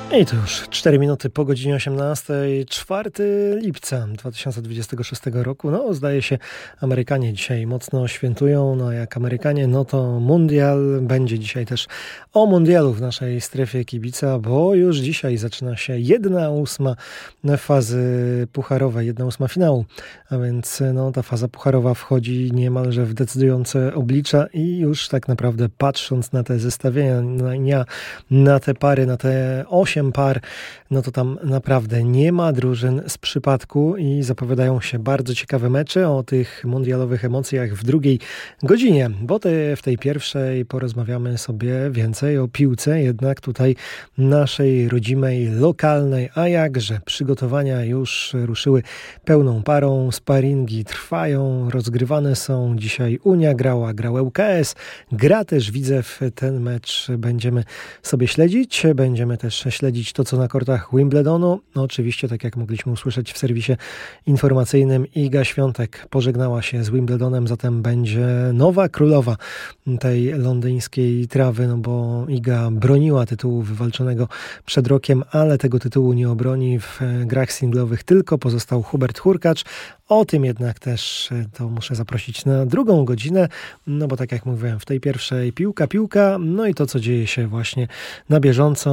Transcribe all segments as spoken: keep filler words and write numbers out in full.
I to już cztery minuty po godzinie osiemnastej, czwartego lipca dwa tysiące dwudziestego szóstego roku. No, zdaje się, Amerykanie dzisiaj mocno świętują. No, jak Amerykanie, no to mundial. Będzie dzisiaj też o mundialu w naszej strefie kibica, bo już dzisiaj zaczyna się jedna ósma fazy pucharowej, jedna ósma finału. A więc no, ta faza pucharowa wchodzi niemalże w decydujące oblicza i już tak naprawdę patrząc na te zestawienia, na te pary, na te osiem par, no to tam naprawdę nie ma drużyn z przypadku i zapowiadają się bardzo ciekawe mecze. O tych mundialowych emocjach w drugiej godzinie, bo te, w tej pierwszej porozmawiamy sobie więcej o piłce, jednak tutaj naszej rodzimej, lokalnej, a jakże przygotowania już ruszyły pełną parą, sparingi trwają, rozgrywane są. Dzisiaj Unia grała, grał L K S, gra też Widzew. Ten mecz będziemy sobie śledzić, będziemy też śledzić to, co na kortach Wimbledonu. No, oczywiście, tak jak mogliśmy usłyszeć w serwisie informacyjnym, Iga Świątek pożegnała się z Wimbledonem, zatem będzie nowa królowa tej londyńskiej trawy, no bo Iga broniła tytułu wywalczonego przed rokiem, ale tego tytułu nie obroni w grach singlowych, tylko pozostał Hubert Hurkacz. O tym jednak też to muszę zaprosić na drugą godzinę, no bo tak jak mówiłem, w tej pierwszej piłka, piłka, no i to, co dzieje się właśnie na bieżąco,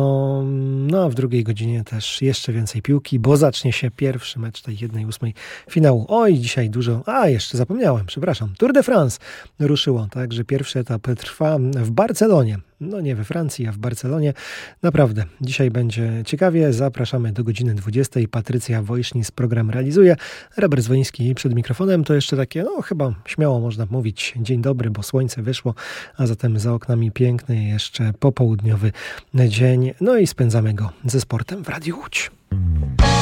no a w drugiej godzinie też jeszcze więcej piłki, bo zacznie się pierwszy mecz tej jednej ósmej finału. Oj, dzisiaj dużo, a jeszcze zapomniałem, przepraszam, Tour de France ruszyło, także pierwszy etap trwa w Barcelonie. No nie we Francji, a w Barcelonie. Naprawdę, dzisiaj będzie ciekawie. Zapraszamy do godziny dwudziestej. Patrycja Wojsznis program realizuje. Robert Zwoliński przed mikrofonem. To jeszcze takie, no chyba śmiało można mówić dzień dobry, bo słońce wyszło, a zatem za oknami piękny jeszcze popołudniowy dzień. No i spędzamy go ze sportem w Radiu Łódź.